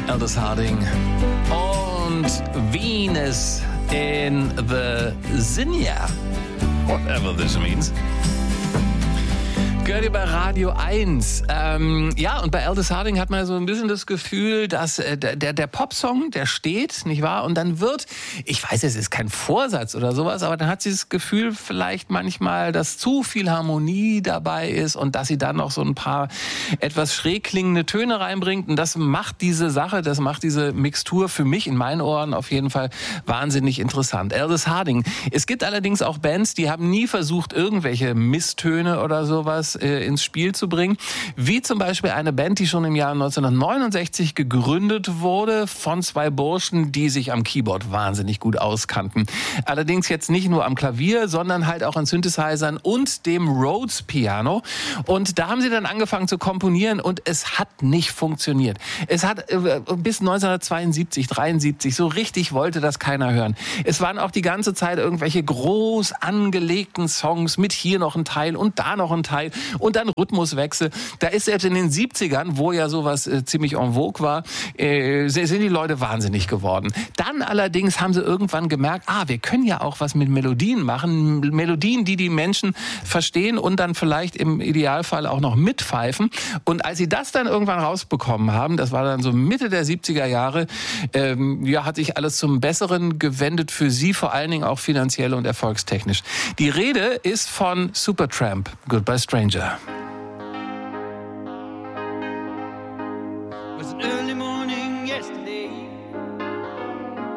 Aldous Harding und Venus in the Zinnia. Whatever this means. Gehört ihr bei Radio 1. Ja, und bei Aldous Harding hat man so ein bisschen das Gefühl, dass der Popsong, der steht, nicht wahr? Und dann wird, ich weiß, es ist kein Vorsatz oder sowas, aber dann hat sie das Gefühl vielleicht manchmal, dass zu viel Harmonie dabei ist und dass sie dann noch so ein paar etwas schräg klingende Töne reinbringt. Und das macht diese Sache, das macht diese Mixtur für mich in meinen Ohren auf jeden Fall wahnsinnig interessant. Aldous Harding. Es gibt allerdings auch Bands, die haben nie versucht, irgendwelche Misstöne oder sowas ins Spiel zu bringen. Wie zum Beispiel eine Band, die schon im Jahr 1969 gegründet wurde von zwei Burschen, die sich am Keyboard wahnsinnig gut auskannten. Allerdings jetzt nicht nur am Klavier, sondern halt auch an Synthesizern und dem Rhodes Piano. Und da haben sie dann angefangen zu komponieren und es hat nicht funktioniert. Es hat bis 1972, 73 so richtig wollte das keiner hören. Es waren auch die ganze Zeit irgendwelche groß angelegten Songs mit hier noch ein Teil und da noch ein Teil und dann Rhythmuswechsel. Da ist selbst in den 70ern, wo ja sowas ziemlich en vogue war, sind die Leute wahnsinnig geworden. Dann allerdings haben sie irgendwann gemerkt, wir können ja auch was mit Melodien machen. Melodien, die die Menschen verstehen und dann vielleicht im Idealfall auch noch mitpfeifen. Und als sie das dann irgendwann rausbekommen haben, das war dann so Mitte der 70er Jahre, hat sich alles zum Besseren gewendet für sie, vor allen Dingen auch finanziell und erfolgstechnisch. Die Rede ist von Supertramp, Goodbye Stranger.